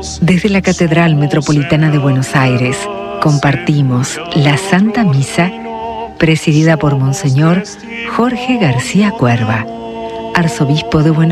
Desde la Catedral Metropolitana de Buenos Aires, compartimos la Santa Misa, presidida por Monseñor Jorge García Cuerva, arzobispo de Buenos Aires.